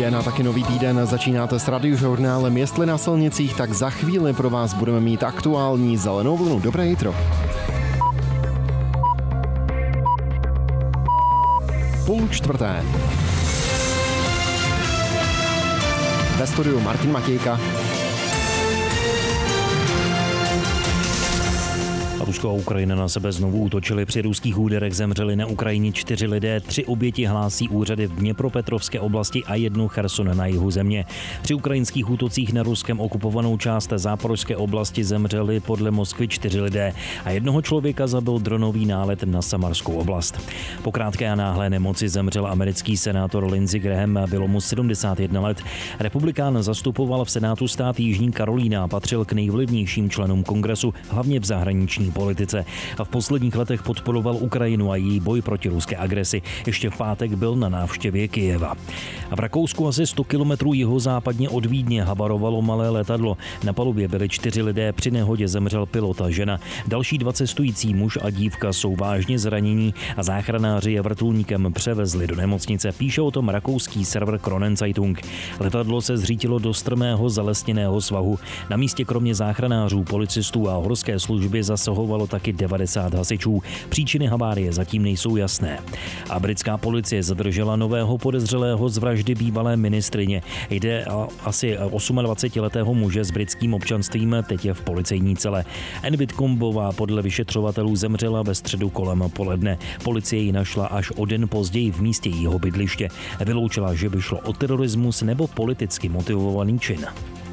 den a taky nový týden začínáte s Radiožurnálem. Jestli na silnicích, tak za chvíli pro vás budeme mít aktuální zelenou vlnu. Dobré jitro. Půl čtvrté. Ve studiu Martin Matějka. Rusko a Ukrajina na sebe znovu útočili. Při ruských úderech zemřeli na Ukrajině 4 lidé, 3 oběti hlásí úřady v Dněpropetrovské oblasti a 1 Cherson na jihu země. Při ukrajinských útocích na Ruskem okupovanou část Záporožské oblasti zemřeli podle Moskvy 4 lidé a 1 člověka zabil dronový nálet na Samarskou oblast. Po krátké a náhlé nemoci zemřel americký senátor Lindsey Graham, bylo mu 71 let. Republikán zastupoval v Senátu stát Jižní Karolína a patřil k nejvlivnějším členům kongresu, hlavně v zahraniční politice. A v posledních letech podporoval Ukrajinu a její boj proti ruské agresi. Ještě v pátek byl na návštěvě Kyjeva. A v Rakousku asi 100 kilometrů jihozápadně od Vídně habarovalo malé letadlo. Na palubě byli 4 lidé, při nehodě zemřel pilot a žena. Další 2 cestující, muž a dívka, jsou vážně zranění a záchranáři je vrtulníkem převezli do nemocnice. Píše o tom rakouský server Kronenzeitung. Letadlo se zřítilo do strmého zalesněného svahu. Na místě kromě záchranářů, policistů a horské služby zasahovalo taky 90 hasičů. Příčiny havárie zatím nejsou jasné. A britská policie zadržela nového podezřelého z vraždy bývalé ministryně. Jde o asi 28letého muže s britským občanstvím, teď je v policejní cele. Anne Whitcombová podle vyšetřovatelů zemřela ve středu kolem poledne. Policie ji našla až o den později v místě jejího bydliště. Vyloučila, že by šlo o terorismus nebo politicky motivovaný čin.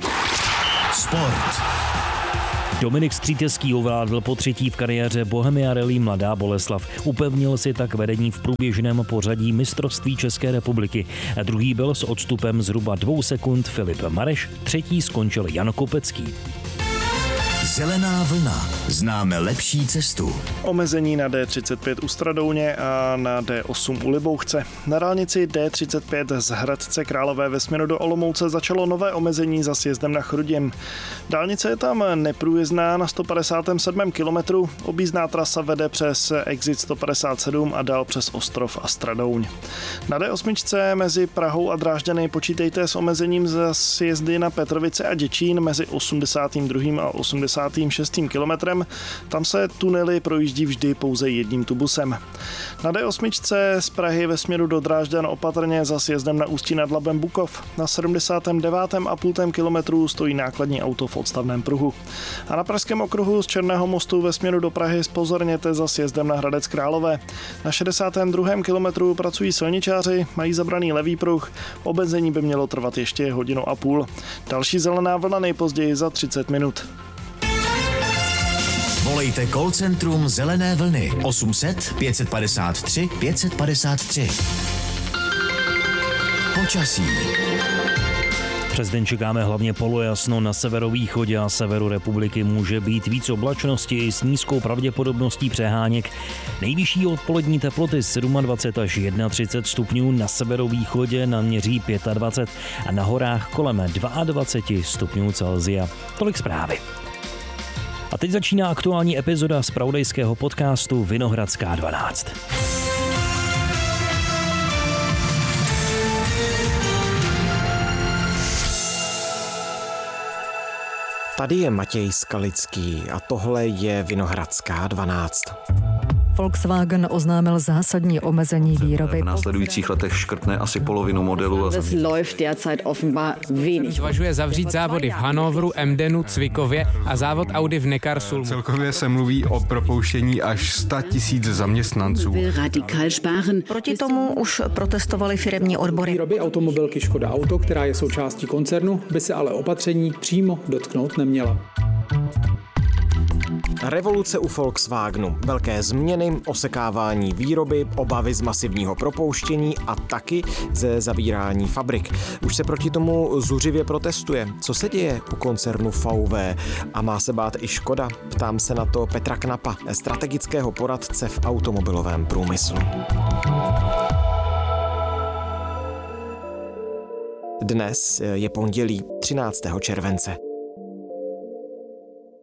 Sport. Dominik Střítecký ovládl po 3. v kariéře Bohemia Rallye Mladá Boleslav. Upevnil si tak vedení v průběžném pořadí mistrovství České republiky. Druhý byl s odstupem zhruba 2 sekund Filip Mareš, 3. skončil Jan Kopecký. Zelená vlna. Známe lepší cestu. Omezení na D35 u Stradouně a na D8 u Libouchce. Na dálnici D35 z Hradce Králové ve směru do Olomouce začalo nové omezení za sjezdem na Chrudim. Dálnice je tam neprůjezdná na 157. kilometru. Objízdná trasa vede přes exit 157 a dál přes Ostrov a Stradouň. Na D8 mezi Prahou a Drážďany počítejte s omezením za sjezdy na Petrovice a Děčín mezi 82. a 86. kilometrem. Tam se tunely projíždí vždy pouze jedním tubusem. Na D8 z Prahy ve směru do Drážďan opatrně za sjezdem na Ústí nad Labem Bukov. Na 79,5 kilometru stojí nákladní auto v odstavném pruhu. A na Pražském okruhu z Černého mostu ve směru do Prahy zpozorněte za sjezdem na Hradec Králové. Na 62. kilometru pracují silničáři, mají zabraný levý pruh. Omezení by mělo trvat ještě 1,5 hodiny. Další zelená vlna nejpozději za 30 minut. Volejte call centrum Zelené vlny 800 553 553. Počasí. Přes den čekáme hlavně polojasno, na severovýchodě a severu republiky může být víc oblačnosti s nízkou pravděpodobností přeháněk. Nejvyšší odpolední teploty 27 až 31 stupňů, na severovýchodě naměří 25 a na horách kolem 22 stupňů Celsia. Tolik zprávy. A teď začíná aktuální epizoda zpravodajského podcastu Vinohradská 12. Tady je Matěj Skalický a tohle je Vinohradská 12. Volkswagen oznámil zásadní omezení výroby. V následujících letech škrtne asi polovinu modelů. Zvažuje zavřít závody v Hannoveru, Emdenu, Cvikově a závod Audi v Neckarsulmu. Celkově se mluví o propouštění až 100 000 zaměstnanců. Proti tomu už protestovali firemní odbory. Výroby automobilky Škoda Auto, která je součástí koncernu, by se ale opatření přímo dotknout neměla. Revoluce u Volkswagenu, velké změny, osekávání výroby, obavy z masivního propouštění a taky ze zavírání fabrik. Už se proti tomu zuřivě protestuje. Co se děje u koncernu VW? A má se bát i Škoda? Ptám se na to Petra Knapa, strategického poradce v automobilovém průmyslu. Dnes je pondělí 13. července.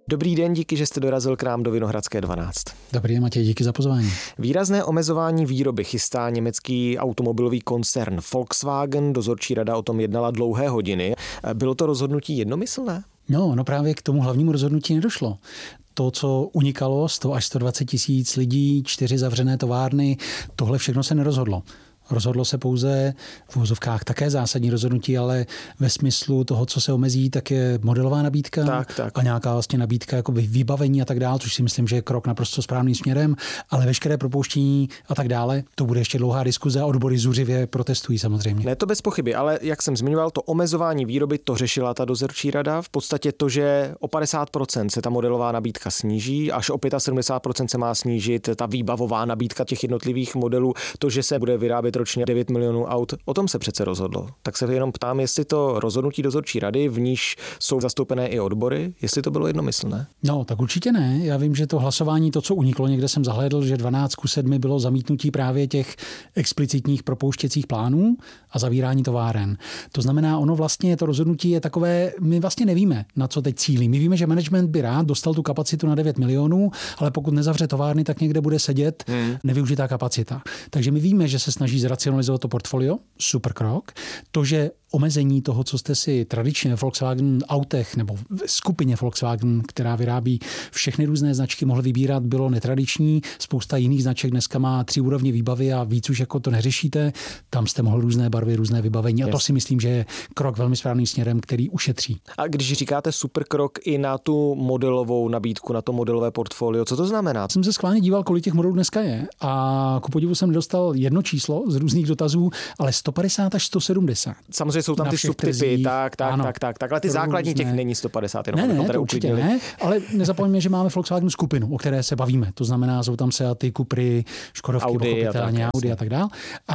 Dobrý den, díky, že jste dorazil k nám do Vinohradské 12. Dobrý den, Matěj, díky za pozvání. Výrazné omezování výroby chystá německý automobilový koncern Volkswagen. Dozorčí rada o tom jednala dlouhé hodiny. Bylo to rozhodnutí jednomyslné? No právě k tomu hlavnímu rozhodnutí nedošlo. To, co unikalo, 100 až 120 tisíc lidí, 4 zavřené továrny, tohle všechno se nerozhodlo. Rozhodlo se pouze v uvozovkách také zásadní rozhodnutí, ale ve smyslu toho, co se omezí, tak je modelová nabídka a nějaká vlastně nabídka jako vybavení a tak dále, což si myslím, že je krok naprosto správným směrem, ale veškeré propouštění a tak dále, to bude ještě dlouhá diskuze a odbory zuřivě protestují samozřejmě. Ne, to bez pochyby, ale jak jsem zmiňoval, to omezování výroby, to řešila ta dozorčí rada. V podstatě to, že o 50% se ta modelová nabídka sníží, až o 75% se má snížit ta výbavová nabídka těch jednotlivých modelů, to, že se bude vyrábět ročně 9 milionů aut, o tom se přece rozhodlo. Tak se jenom ptám, jestli to rozhodnutí dozorčí rady, v níž jsou zastoupené i odbory, jestli to bylo jednomyslné. No, tak určitě ne. Já vím, že to hlasování, to, co uniklo, někde jsem zahlédl, že 12:7 bylo zamítnutí právě těch explicitních propouštěcích plánů a zavírání továren. To znamená, ono vlastně to rozhodnutí je takové, my vlastně nevíme, na co teď cílí. My víme, že management by rád dostal tu kapacitu na 9 milionů, ale pokud nezavře továrny, tak někde bude sedět nevyužitá kapacita. Takže my víme, že se snaží zracionalizovat to portfolio, super krok. To, že omezení toho, co jste si tradičně v Volkswagen autech nebo v skupině Volkswagen, která vyrábí všechny různé značky, mohl vybírat, bylo netradiční. Spousta jiných značek dneska má 3 úrovně výbavy a víc už jako to neřešíte. Tam jste mohl různé barvy, různé vybavení a to si myslím, že je krok velmi správným směrem, který ušetří. A když říkáte super krok i na tu modelovou nabídku, na to modelové portfolio, co to znamená? Jsem se schválně díval, kolik těch modelů dneska je a ku podivu jsem nedostal jedno číslo z různých dotazů, ale 150 až 170. Samozřejmě jsou tam ty subtypy, tak, ale ty základní těch není 150, jenom ne, to určitě ne, ale nezapomeňme, že máme Volkswagen skupinu, o které se bavíme. To znamená, jsou tam Seaty, Cupry, Škodovky, Audi a tak dál.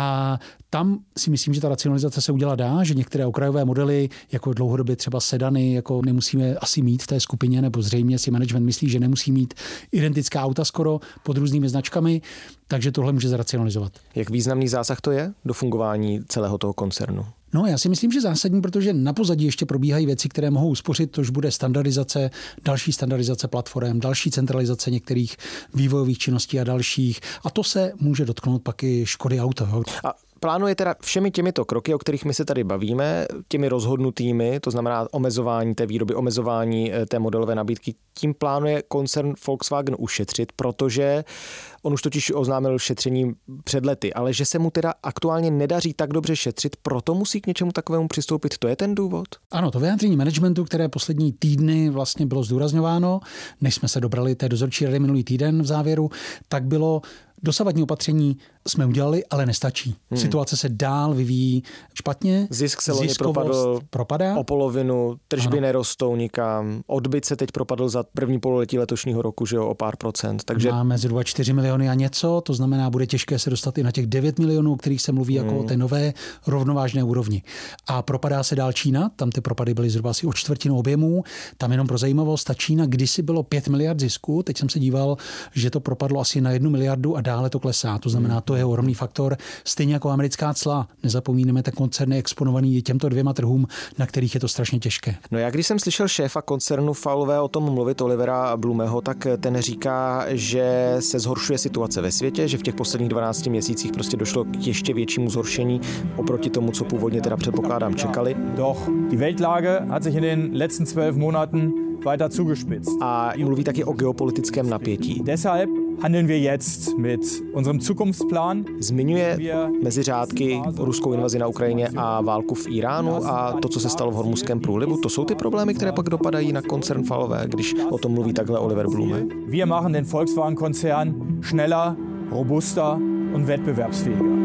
A tam si myslím, že ta racionalizace se udělat dá, že některé okrajové modely, jako dlouhodobě třeba sedany, jako nemusíme asi mít v té skupině, nebo zřejmě si management myslí, že nemusí mít identická auta skoro pod různými značkami, takže tohle může zracionalizovat. Jak významný zásah to je do fungování celého toho koncernu? No, já si myslím, že zásadní, protože na pozadí ještě probíhají věci, které mohou uspořit, tož bude standardizace, další standardizace platform, další centralizace některých vývojových činností a dalších. A to se může dotknout pak i Škody Auto. A plánuje teda všemi těmito kroky, o kterých my se tady bavíme, těmi rozhodnutými, to znamená omezování té výroby, omezování té modelové nabídky, tím plánuje koncern Volkswagen ušetřit, protože on už totiž oznámil šetření před lety, ale že se mu teda aktuálně nedaří tak dobře šetřit, proto musí k něčemu takovému přistoupit. To je ten důvod? Ano, to vyjádření managementu, které poslední týdny vlastně bylo zdůrazňováno, než jsme se dobrali té dozorčí rady minulý týden v závěru, tak bylo dosavadní opatření jsme udělali, ale nestačí. Situace se dál vyvíjí špatně. Zisk se loni propadá o polovinu, tržby nerostou nikam. Odbyt se teď propadl za první pololetí letošního roku, že jo, o pár procent. Takže máme zhruba 4 miliony a něco, to znamená, bude těžké se dostat i na těch 9 milionů, o kterých se mluví jako o té nové rovnovážné úrovni. A propadá se dál Čína, tam ty propady byly zhruba asi o čtvrtinu objemů. Tam jenom pro zajímavost, ta Čína kdysi bylo 5 miliard zisku, teď jsem se díval, že to propadlo asi na 1 miliardu a dále to klesá. To znamená, to je ohromný faktor, stejně jako americká cla. Nezapomínáme, ten koncern je exponovaný těmto 2 trhům, na kterých je to strašně těžké. No já když jsem slyšel šéfa koncernu VW o tom mluvit, Olivera Blumeho, tak ten říká, že se zhoršuje situace ve světě, že v těch posledních 12 měsících prostě došlo k ještě většímu zhoršení oproti tomu, co původně teda předpokládám čekali. Doch die Weltlage hat sich in den letzten 12 Monaten weiter zugespitzt. A mluví taky o geopolitickém napětí. Deshalb handeln wir jetzt mit unserem Zukunftsplan. Zmiňuje mezi řádky ruskou invazi na Ukrajině a válku v Iránu a to, co se stalo v Hormuzském průlivu. To jsou ty problémy, které pak dopadají na koncern VW, když o tom mluví takhle Oliver Blume. Wir machen den Volkswagen-Konzern schneller, robuster und wettbewerbsfähiger.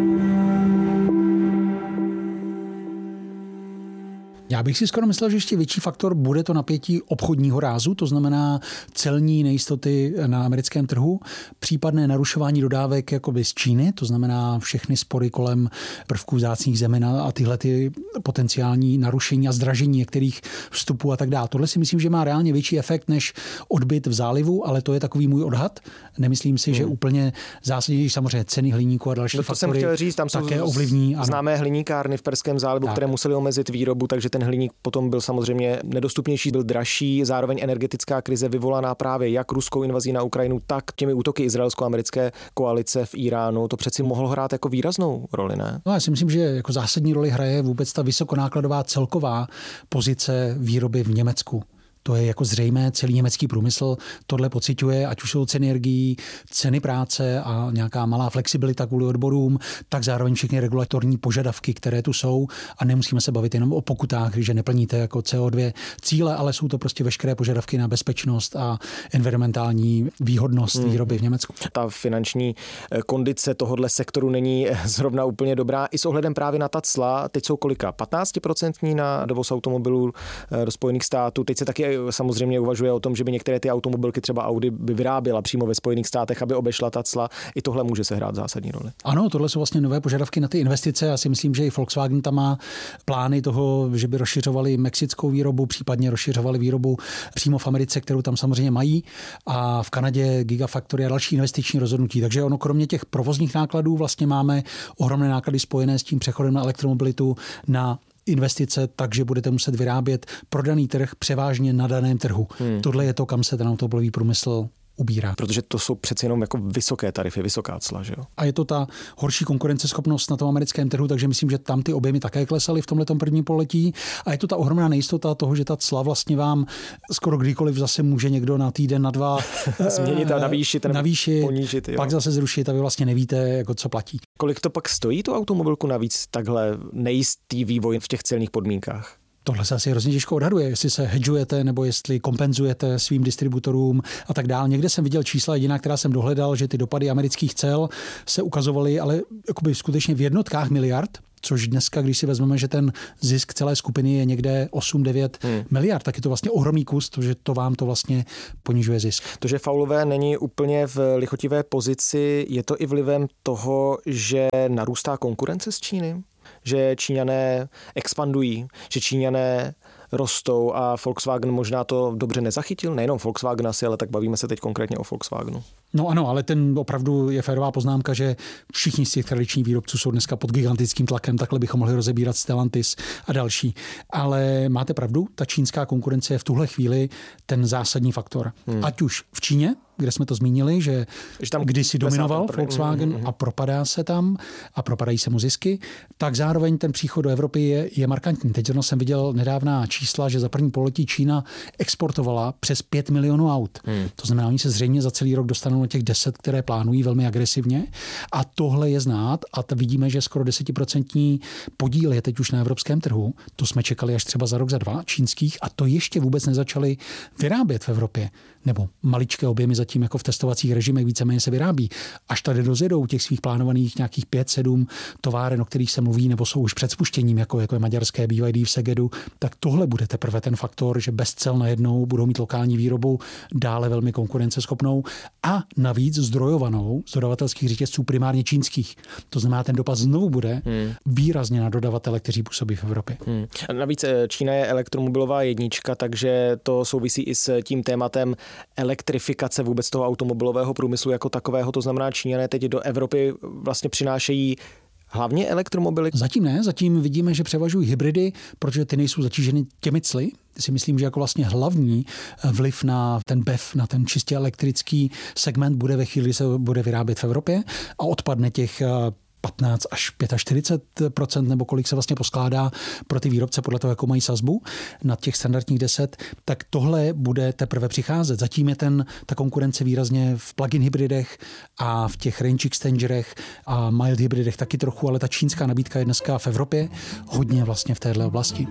Já bych si skoro myslel, že ještě větší faktor bude to napětí obchodního rázu, to znamená celní nejistoty na americkém trhu, případné narušování dodávek jakoby z Číny, to znamená všechny spory kolem prvků vzácných zemin a tyhle ty potenciální narušení a zdražení některých vstupů a tak dále. Tohle si myslím, že má reálně větší efekt než odbyt v zálivu, ale to je takový můj odhad. Nemyslím si, že úplně zásadně, samozřejmě ceny hliníku a další faktory jsem chtěl říct, tam také jsou ovlivní. Známé hliníkárny v Perském zálivu, které museli omezit výrobu, takže ten hliník potom byl samozřejmě nedostupnější, byl dražší, zároveň energetická krize vyvolaná právě jak ruskou invazí na Ukrajinu, tak těmi útoky izraelsko-americké koalice v Iránu. To přeci mohlo hrát jako výraznou roli, ne? No, já si myslím, že jako zásadní roli hraje vůbec ta vysokonákladová celková pozice výroby v Německu. To je jako zřejmé, celý německý průmysl tohle pociťuje, ať už jsou ceny energií, ceny práce a nějaká malá flexibilita kvůli odborům, tak zároveň všechny regulatorní požadavky, které tu jsou, a nemusíme se bavit jenom o pokutách, když neplníte jako CO2 cíle, ale jsou to prostě veškeré požadavky na bezpečnost a environmentální výhodnost výroby v Německu. Ta finanční kondice tohohle sektoru není zrovna úplně dobrá i s ohledem právě na ta cla. Teď jsou kolika? 15% na dovoz automobilů do Spojených států. Teď se taky samozřejmě uvažuje o tom, že by některé ty automobilky, třeba Audi, by vyráběla přímo ve Spojených státech, aby obešla ta cla. I tohle může se hrát zásadní roli. Ano, tohle jsou vlastně nové požadavky na ty investice. Já si myslím, že i Volkswagen tam má plány toho, že by rozšiřovali mexickou výrobu, případně rozšiřovali výrobu přímo v Americe, kterou tam samozřejmě mají, a v Kanadě Gigafactory a další investiční rozhodnutí. Takže ono kromě těch provozních nákladů vlastně máme ohromné náklady spojené s tím přechodem na elektromobilitu, na investice, takže budete muset vyrábět prodaný trh převážně na daném trhu. Tohle je to, kam se ten automobilový průmysl ubírá. Protože to jsou přeci jenom jako vysoké tarify, vysoká cla, že jo? A je to ta horší konkurenceschopnost na tom americkém trhu, takže myslím, že tam ty objemy také klesaly v tomhletom prvním poletí. A je to ta ohromná nejistota toho, že ta cla vlastně vám skoro kdykoliv zase může někdo na týden, na dva změnit a navýšit, ponížit, pak zase zrušit a vy vlastně nevíte, jako co platí. Kolik to pak stojí tu automobilku navíc takhle nejistý vývoj v těch celních podmínkách? Tohle se asi hrozně těžko odhaduje, jestli se hedžujete nebo jestli kompenzujete svým distributorům a tak dál. Někde jsem viděl čísla jediná, která jsem dohledal, že ty dopady amerických cel se ukazovaly, ale jakoby skutečně v jednotkách miliard, což dneska, když si vezmeme, že ten zisk celé skupiny je někde 8-9 miliard, tak je to vlastně ohromný kus, že to vám to vlastně ponižuje zisk. To, že faulové není úplně v lichotivé pozici, je to i vlivem toho, že narůstá konkurence z Číny? Že Číňané expandují, že Číňané rostou a Volkswagen možná to dobře nezachytil? Nejenom Volkswagen asi, ale tak bavíme se teď konkrétně o Volkswagenu. No ano, ale ten opravdu je férová poznámka, že všichni z těch tradičních výrobců jsou dneska pod gigantickým tlakem, takhle bychom mohli rozebírat Stellantis a další. Ale máte pravdu, ta čínská konkurence je v tuhle chvíli ten zásadní faktor. Ať už v Číně, kde jsme to zmínili, že tam kdysi dominoval Volkswagen a propadá se tam a propadají se mu zisky, tak zároveň ten příchod do Evropy je markantní. Teď jsem viděl nedávná čísla, že za první pololetí Čína exportovala přes 5 milionů aut. To znamená, oni se zřejmě za celý rok dostanou na těch 10, které plánují velmi agresivně. A tohle je znát a vidíme, že skoro 10% podíl je teď už na evropském trhu. To jsme čekali až třeba za rok, za dva čínských, a to ještě vůbec nezačali vyrábět v Evropě. Nebo maličké objemy zatím jako v testovacích režimech víceméně se vyrábí. Až tady dozjedou těch svých plánovaných nějakých 5-7 továren, o kterých se mluví, nebo jsou už před spuštěním, jako je maďarské BYD v Segedu, tak tohle bude teprve ten faktor, že bez cel najednou budou mít lokální výrobu dále velmi konkurenceschopnou a navíc zdrojovanou z dodavatelských řetězců primárně čínských. To znamená, ten dopad znovu bude výrazně na dodavatele, kteří působí v Evropě. A navíc Čína je elektromobilová jednička, takže to souvisí i s tím tématem elektrifikace vůbec toho automobilového průmyslu jako takového. To znamená, Číňané teď do Evropy vlastně přinášejí hlavně elektromobily? Zatím ne, zatím vidíme, že převažují hybridy, protože ty nejsou zatíženy těmi cly. Si myslím, že jako vlastně hlavní vliv na ten BEV, na ten čistě elektrický segment bude ve chvíli, kdy se bude vyrábět v Evropě a odpadne těch 15 až 45%, nebo kolik se vlastně poskládá pro ty výrobce podle toho, jakou mají sazbu nad těch standardních 10, tak tohle bude teprve přicházet. Zatím je ta konkurence výrazně v plug-in hybridech a v těch range extenderech a mild hybridech taky trochu, ale ta čínská nabídka je dneska v Evropě hodně vlastně v téhle oblasti.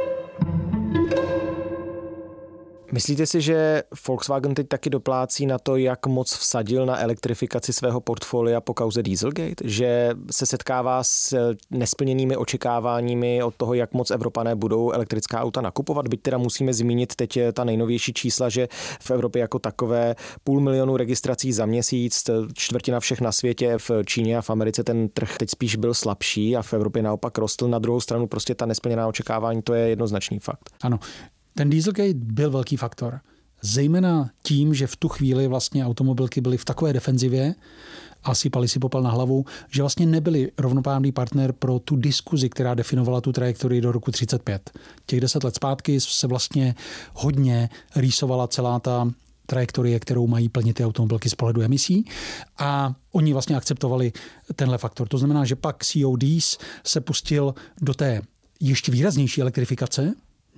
Myslíte si, že Volkswagen teď taky doplácí na to, jak moc vsadil na elektrifikaci svého portfolia po kauze Dieselgate? Že se setkává s nesplněnými očekáváními od toho, jak moc Evropané budou elektrická auta nakupovat? Byť teda musíme zmínit teď ta nejnovější čísla, že v Evropě jako takové 500 000 registrací za měsíc, čtvrtina všech na světě, v Číně a v Americe ten trh teď spíš byl slabší a v Evropě naopak rostl. Na druhou stranu prostě ta nesplněná očekávání, to je jednoznačný fakt. Ano. Ten Dieselgate byl velký faktor. zejména tím, že v tu chvíli vlastně automobilky byly v takové defenzivě a sypali si popel na hlavu, že vlastně nebyli rovnoprávný partner pro tu diskuzi, která definovala tu trajektorii do roku 35. Těch 10 let zpátky se vlastně hodně rýsovala celá ta trajektorie, kterou mají plnit ty automobilky z pohledu emisí a oni vlastně akceptovali tenhle faktor. To znamená, že pak CODs se pustil do té ještě výraznější elektrifikace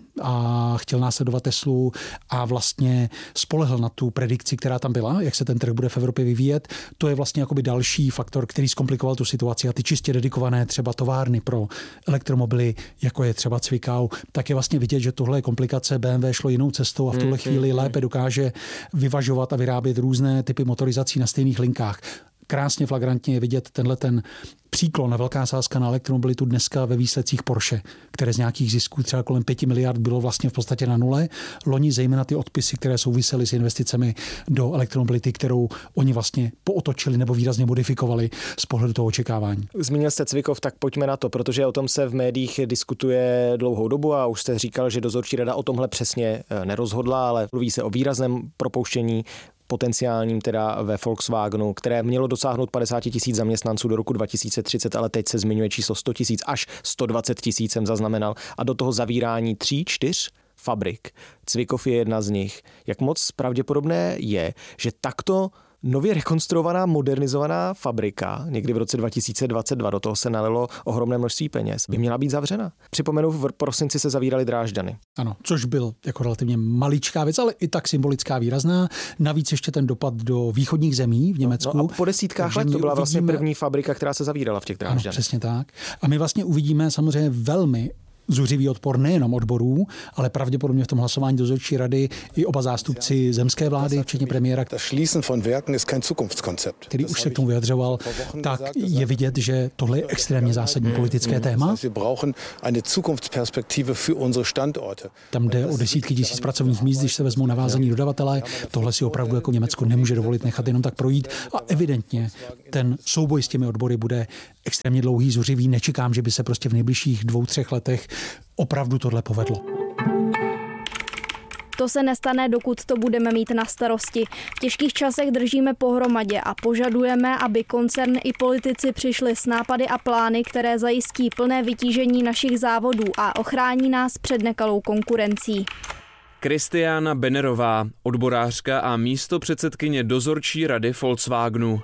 a chtěl následovat Teslu a vlastně spolehl na tu predikci, která tam byla, jak se ten trh bude v Evropě vyvíjet. To je vlastně jakoby další faktor, který zkomplikoval tu situaci a ty čistě dedikované třeba továrny pro elektromobily, jako je třeba Zwickau, tak je vlastně vidět, že tohle je komplikace. BMW šlo jinou cestou a v tuhle chvíli lépe dokáže vyvažovat a vyrábět různé typy motorizací na stejných linkách. Krásně flagrantně je vidět ten příklon na velká sázka na elektromobilitu dneska ve výsledcích Porsche, které z nějakých zisků třeba kolem 5 miliard bylo vlastně v podstatě na nule. Loni zejména ty odpisy, které souvisely s investicemi do elektromobility, kterou oni vlastně pootočili nebo výrazně modifikovali z pohledu toho očekávání. Zmínil jste Cvikov, tak pojďme na to, protože o tom se v médiích diskutuje dlouhou dobu a už jste říkal, že dozorčí rada o tomhle přesně nerozhodla, ale mluví se o výrazném propouštění potenciálním teda ve Volkswagenu, které mělo dosáhnout 50 000 zaměstnanců do roku 2030, ale teď se zmiňuje číslo 100 000, až 120 000 jsem zaznamenal a do toho zavírání 3-4 fabrik. Cvikov je jedna z nich. Jak moc pravděpodobné je, že takto nově rekonstruovaná, modernizovaná fabrika, někdy v roce 2022, do toho se nalilo ohromné množství peněz, by měla být zavřena. Připomenu, v prosinci se zavíraly Drážďany. Ano, což byl jako relativně maličká věc, ale i tak symbolická, výrazná. Navíc ještě ten dopad do východních zemí v Německu. No a po desítkách let to byla vlastně první fabrika, která se zavírala v těch Drážďanech. Ano, přesně tak. A my vlastně uvidíme samozřejmě velmi zuřivý odpor nejenom odborů, ale pravděpodobně v tom hlasování dozorčí rady i oba zástupci zemské vlády, včetně premiéra, který už se k tomu vyjadřoval, tak je vidět, že tohle je extrémně zásadní politické téma. Tam jde o desítky tisíc pracovních míst, když se vezmou navázaní dodavatelé. Tohle si opravdu jako Německo nemůže dovolit nechat jenom tak projít a evidentně ten souboj s těmi odbory bude extrémně dlouhý, zuřivý. Nečekám, že by se prostě v nejbližších 2-3 letech opravdu tohle povedlo. To se nestane, dokud to budeme mít na starosti. V těžkých časech držíme pohromadě a požadujeme, aby koncern i politici přišli s nápady a plány, které zajistí plné vytížení našich závodů a ochrání nás před nekalou konkurencí. Kristiána Bennerová, odborářka a místopředsedkyně dozorčí rady Volkswagenu.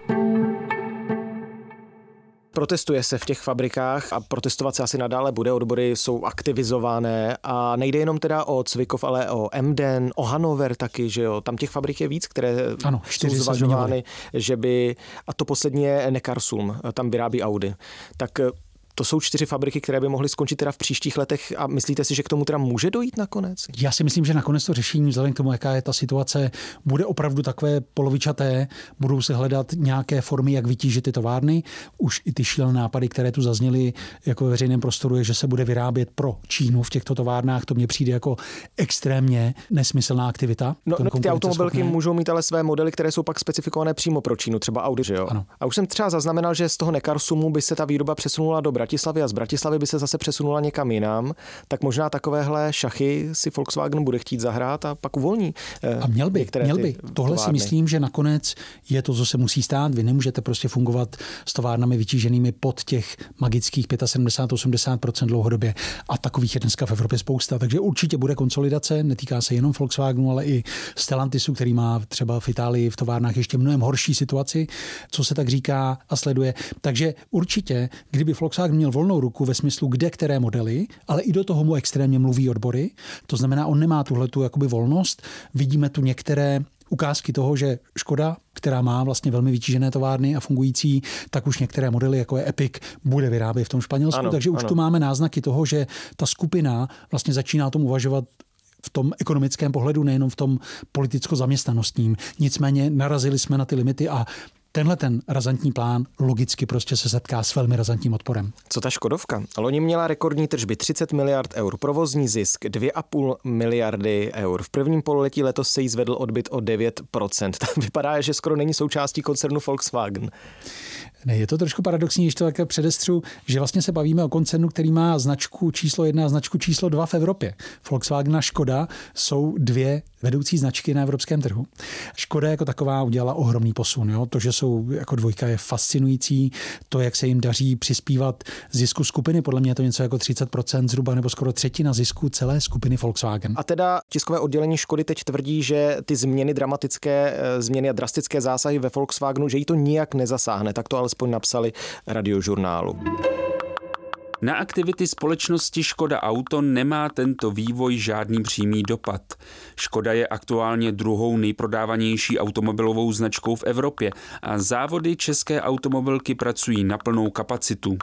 Protestuje se v těch fabrikách a protestovat se asi nadále bude. Odbory jsou aktivizované a nejde jenom teda o Cvikov, ale o Emden, o Hannover taky, že jo. Tam těch fabrik je víc, které jsou zvažovány, že by, a to poslední je Neckarsulm, tam vyrábí Audi. Tak to jsou 4 fabriky, které by mohly skončit teda v příštích letech a myslíte si, že k tomu teda může dojít nakonec? Já si myslím, že nakonec to řešení, vzhledem k tomu, jaká je ta situace, bude opravdu takové polovičaté. Budou se hledat nějaké formy, jak vytížit ty továrny. Už i ty šílené nápady, které tu zazněly jako ve veřejném prostoru, je, že se bude vyrábět pro Čínu v těchto továrnách. To mně přijde jako extrémně nesmyslná aktivita. No, ty automobilky můžou mít ale své modely, které jsou pak specifikované přímo pro Čínu, třeba Audi, že jo? Ano. A už jsem třeba zaznamenal, že z toho Neckarsulmu by se ta výroba přesunula do Bratislavy a z Bratislavy by se zase přesunula někam jinam, tak možná takovéhle šachy si Volkswagen bude chtít zahrát a pak uvolní. A měl by. Tohle si myslím, že nakonec je to, co se musí stát. Vy nemůžete prostě fungovat s továrnami vytíženými pod těch magických 75-80% dlouhodobě. A takových je dneska v Evropě spousta. Takže určitě bude konsolidace, netýká se jenom Volkswagenu, ale i Stellantisu, který má třeba v Itálii v továrnách ještě mnohem horší situaci, co se tak říká a sleduje. Takže určitě, kdyby Volkswagen měl volnou ruku ve smyslu, kde které modely, ale i do toho mu extrémně mluví odbory. To znamená, on nemá tuhletu jakoby volnost. Vidíme tu některé ukázky toho, že Škoda, která má vlastně velmi vytížené továrny a fungující, tak už některé modely, jako je Epic, bude vyrábět v tom Španělsku. Ano, takže už tu máme náznaky toho, že ta skupina vlastně začíná o tom uvažovat v tom ekonomickém pohledu, nejenom v tom politicko-zaměstnanostním. Nicméně narazili jsme na ty limity a tenhle ten razantní plán logicky prostě se setká s velmi razantním odporem. Co ta Škodovka? Loni měla rekordní tržby 30 miliard eur, provozní zisk 2,5 miliardy eur. V prvním pololetí letos se jí zvedl odbyt o 9%. Vypadá, že skoro není součástí koncernu Volkswagen. Ne, je to trošku paradoxní, když to také předestřu, že vlastně se bavíme o koncernu, který má značku číslo 1 a značku číslo 2 v Evropě. Volkswagen a Škoda jsou dvě vedoucí značky na evropském trhu. Škoda jako taková udělala ohromný posun. Jo? To, že jsou jako dvojka, je fascinující. To, jak se jim daří přispívat zisku skupiny, podle mě je to něco jako 30% zhruba, nebo skoro třetina zisku celé skupiny Volkswagen. A teda tiskové oddělení Škody teď tvrdí, že ty změny a drastické zásahy ve Volkswagenu, že jí to nijak nezasáhne. Tak to alespoň napsali Radiožurnálu. Na aktivity společnosti Škoda Auto nemá tento vývoj žádný přímý dopad. Škoda je aktuálně druhou nejprodávanější automobilovou značkou v Evropě a závody české automobilky pracují na plnou kapacitu.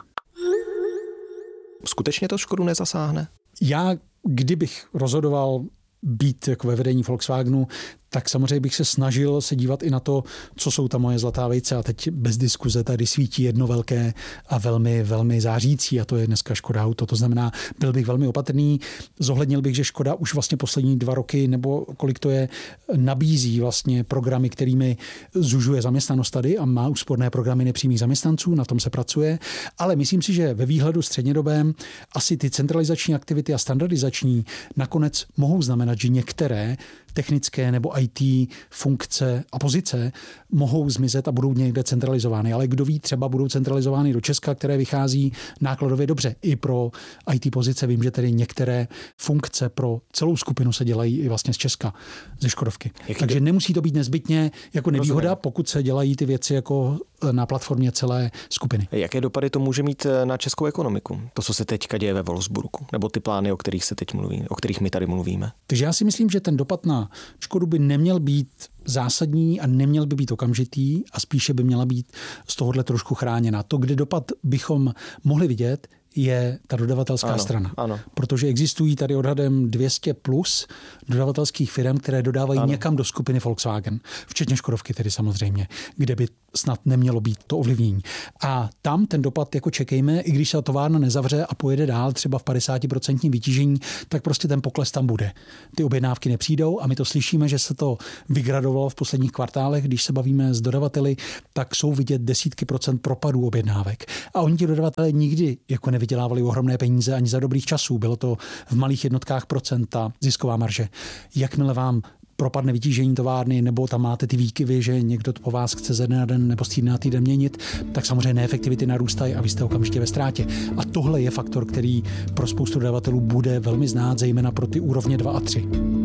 Skutečně to Škodu nezasáhne? Já, kdybych rozhodoval být jako ve vedení Volkswagenu, tak samozřejmě bych se snažil se dívat i na to, co jsou tam moje zlatá vejce, a teď bez diskuze tady svítí jedno velké a velmi, velmi zářící, a to je dneska Škoda Auto. To znamená, byl bych velmi opatrný, zohlednil bych, že Škoda už vlastně poslední 2 roky, nebo kolik to je, nabízí vlastně programy, kterými zužuje zaměstnanost tady a má úsporné programy nepřímých zaměstnanců, na tom se pracuje, ale myslím si, že ve výhledu střednědobém asi ty centralizační aktivity a standardizační nakonec mohou znamenat, že některé technické nebo IT funkce a pozice mohou zmizet a budou někde centralizovány. Ale kdo ví, třeba budou centralizovány do Česka, které vychází nákladově dobře. I pro IT pozice vím, že tedy některé funkce pro celou skupinu se dělají i vlastně z Česka, ze Škodovky. Takže nemusí to být nezbytně jako nevýhoda, pokud se dělají ty věci jako na platformě celé skupiny. Jaké dopady to může mít na českou ekonomiku? To, co se teďka děje ve Wolfsburgu, nebo ty plány, o kterých se teď mluví, o kterých my tady mluvíme? Takže já si myslím, že ten dopad na Škodu by neměl být zásadní a neměl by být okamžitý a spíše by měla být z tohohle trošku chráněna. To, kde dopad bychom mohli vidět, je ta dodavatelská strana. Ano. Protože existují tady odhadem 200 plus dodavatelských firm, které dodávají někam do skupiny Volkswagen, včetně Škodovky tedy samozřejmě, kde by snad nemělo být to ovlivnění. A tam ten dopad jako čekejme, i když se továrna nezavře a pojede dál třeba v 50% vytížení, tak prostě ten pokles tam bude. Ty objednávky nepřijdou a my to slyšíme, že se to vygradovalo v posledních kvartálech, když se bavíme s dodavateli, tak jsou vidět desítky procent propadů objednávek. A oni ti dodavatelé nikdy jako nevydělávali ohromné peníze ani za dobrých časů. Bylo to v malých jednotkách procenta zisková marže. Jakmile vám propadne vytížení továrny, nebo tam máte ty výkyvy, že někdo to po vás chce ze dne na den nebo z týdne na týden měnit, tak samozřejmě neefektivity narůstají a vy jste okamžitě ve ztrátě. A tohle je faktor, který pro spoustu dodavatelů bude velmi znát, zejména pro ty úrovně 2 a 3.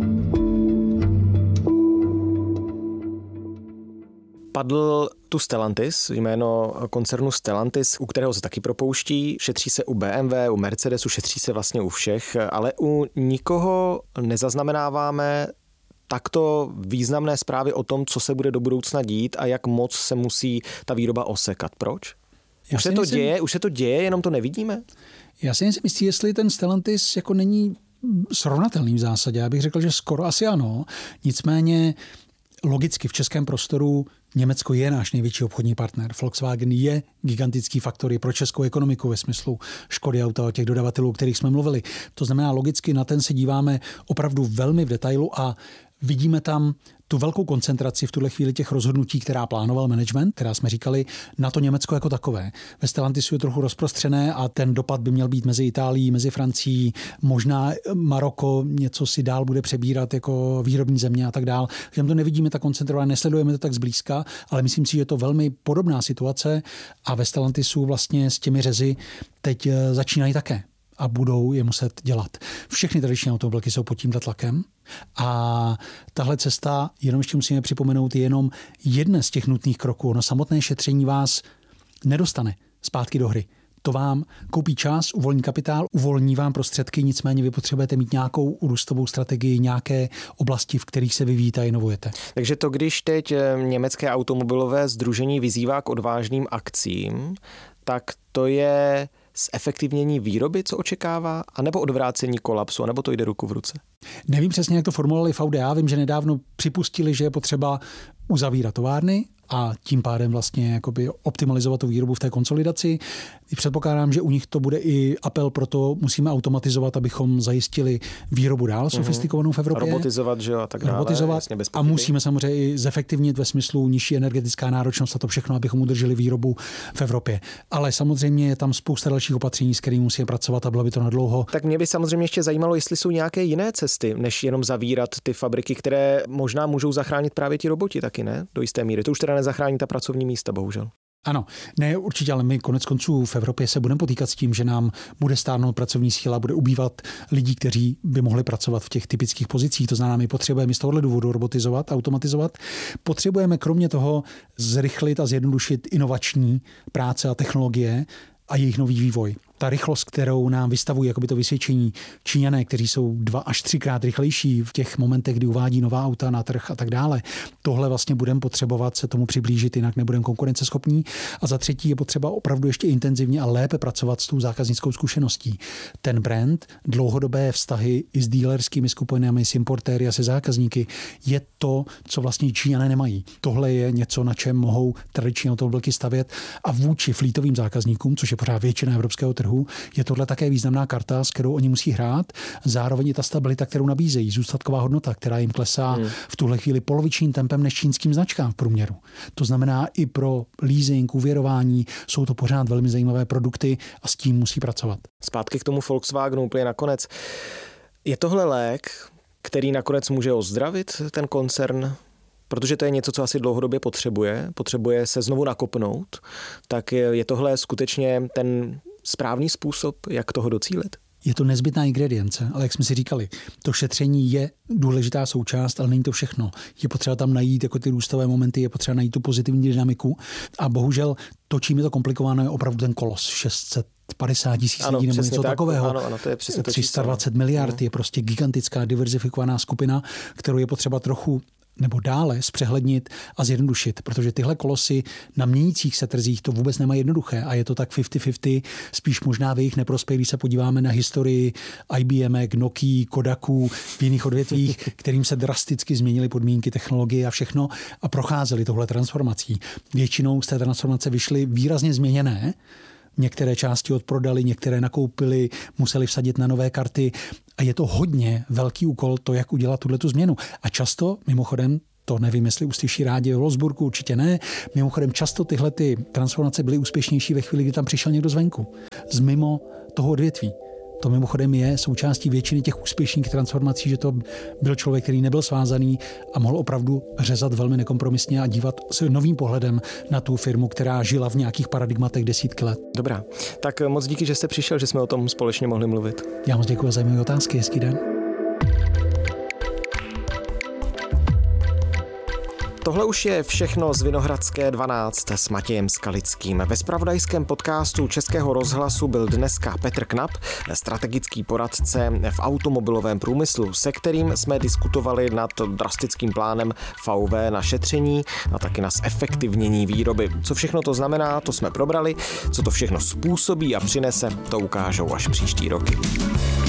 Padl tu Stellantis, jméno koncernu Stellantis, u kterého se taky propouští, šetří se u BMW, u Mercedesu, šetří se vlastně u všech, ale u nikoho nezaznamenáváme takto významné zprávy o tom, co se bude do budoucna dít a jak moc se musí ta výroba osekat. Proč? Už se to děje, jenom to nevidíme? Já si nejsem jistý, jestli ten Stellantis jako není srovnatelný v zásadě. Já bych řekl, že skoro asi ano. Nicméně logicky v českém prostoru Německo je náš největší obchodní partner. Volkswagen je gigantický faktor i pro českou ekonomiku ve smyslu Škody Auta, těch dodavatelů, o kterých jsme mluvili. To znamená, logicky na ten se díváme opravdu velmi v detailu a vidíme tam tu velkou koncentraci v tuhle chvíli těch rozhodnutí, která plánoval management, která jsme říkali, na to Německo jako takové. Ve Stellantisu je trochu rozprostřené a ten dopad by měl být mezi Itálií, mezi Francií, možná Maroko něco si dál bude přebírat jako výrobní země a tak dál. Že to nevidíme tak koncentrované, nesledujeme to tak zblízka, ale myslím si, že je to velmi podobná situace a ve Stellantisu vlastně s těmi řezy teď začínají také a budou je muset dělat. Všechny tradiční automobilky jsou pod tímto tlakem a tahle cesta, jenom ještě musíme připomenout, je jenom jeden z těch nutných kroků. No samotné šetření vás nedostane zpátky do hry. To vám koupí čas, uvolní kapitál, uvolní vám prostředky, nicméně vy potřebujete mít nějakou růstovou strategii, nějaké oblasti, v kterých se vyvíjíte a inovujete. Takže to, když teď německé automobilové sdružení vyzývá k odvážným akcím, tak to je zefektivnění výroby, co očekává, anebo odvrácení kolapsu, anebo to jde ruku v ruce? Nevím přesně, jak to formulovali v VDA. Vím, že nedávno připustili, že je potřeba uzavírat továrny a tím pádem vlastně jakoby optimalizovat tu výrobu v té konsolidaci. Předpokládám, že u nich to bude i apel, proto musíme automatizovat, abychom zajistili výrobu dál sofistikovanou v Evropě. Robotizovat, že jo, a tak dále. Robotizovat a musíme samozřejmě i zefektivnit ve smyslu nižší energetická náročnost a to všechno, abychom udrželi výrobu v Evropě. Ale samozřejmě je tam spousta dalších opatření, s kterými musíme pracovat a bylo by to nadlouho. Tak mě by samozřejmě ještě zajímalo, jestli jsou nějaké jiné cesty, než jenom zavírat ty fabriky, které možná můžou zachránit právě ti roboti taky, ne? Do jisté míry. To už teda nezachrání ta pracovní místa, bohužel. Ano, ne určitě, ale my konec konců v Evropě se budeme potýkat s tím, že nám bude stárnout pracovní síla, bude ubývat lidí, kteří by mohli pracovat v těch typických pozicích. To znamená, my potřebujeme z tohohle důvodu robotizovat, automatizovat. Potřebujeme kromě toho zrychlit a zjednodušit inovační práce a technologie a jejich nový vývoj. Ta rychlost, kterou nám vystavují jakoby to vysvědčení Číňané, kteří jsou 2 až 3krát rychlejší v těch momentech, kdy uvádí nová auta na trh a tak dále. Tohle vlastně budeme potřebovat se tomu přiblížit, jinak nebudeme konkurenceschopní. A za třetí je potřeba opravdu ještě intenzivně a lépe pracovat s tou zákaznickou zkušeností. Ten brand, dlouhodobé vztahy i s dealerskými skupinami, s importéry a se zákazníky je to, co vlastně Číňané nemají. Tohle je něco, na čem mohou tradiční automobilky stavět a vůči flítovým zákazníkům, což je pořád většina evropského trhu, je tohle také významná karta, s kterou oni musí hrát. Zároveň je ta stabilita, kterou nabízejí, zůstatková hodnota, která jim klesá v tuhle chvíli polovičním tempem než čínským značkám v průměru. To znamená i pro leasing, úvěrování jsou to pořád velmi zajímavé produkty a s tím musí pracovat. Zpátky k tomu Volkswagenu úplně nakonec. Je tohle lék, který nakonec může ozdravit ten koncern? Protože to je něco, co asi dlouhodobě potřebuje se znovu nakopnout, tak je tohle skutečně ten správný způsob, jak toho docílit? Je to nezbytná ingredience, ale jak jsme si říkali, to šetření je důležitá součást, ale není to všechno. Je potřeba tam najít jako ty růstové momenty, je potřeba najít tu pozitivní dynamiku a bohužel to, čím je to komplikované, je opravdu ten kolos 650 000 lidí nebo něco takového. Ano, to je přesně to 320 miliard je prostě gigantická diverzifikovaná skupina, kterou je potřeba trochu nebo dále zpřehlednit a zjednodušit, protože tyhle kolosy na měnících se trzích to vůbec nemají jednoduché a je to tak 50-50, spíš možná v jejich neprospěch, když se podíváme na historii IBM, Nokia, Kodaku v jiných odvětvích, kterým se drasticky změnily podmínky, technologie a všechno a procházely tohle transformací. Většinou z té transformace vyšly výrazně změněné, některé části odprodali, některé nakoupili, museli vsadit na nové karty a je to hodně velký úkol to, jak udělat tuhletu změnu. A často, mimochodem, to nevím, jestli uslyší rádi v Wolfsburgu, určitě ne, mimochodem často tyhle ty transformace byly úspěšnější ve chvíli, kdy tam přišel někdo zvenku, z mimo toho odvětví. To mimochodem je součástí většiny těch úspěšných transformací, že to byl člověk, který nebyl svázaný a mohl opravdu řezat velmi nekompromisně a dívat se novým pohledem na tu firmu, která žila v nějakých paradigmatech desítky let. Dobrá, tak moc díky, že jste přišel, že jsme o tom společně mohli mluvit. Já moc děkuji za zajímavé otázky, hezký den. Tohle už je všechno z Vinohradské 12 s Matějem Skalickým. Ve zpravodajském podcastu Českého rozhlasu byl dneska Petr Knap, strategický poradce v automobilovém průmyslu, se kterým jsme diskutovali nad drastickým plánem VW na šetření a taky na zefektivnění výroby. Co všechno to znamená, to jsme probrali, co to všechno způsobí a přinese, to ukážou až příští roky.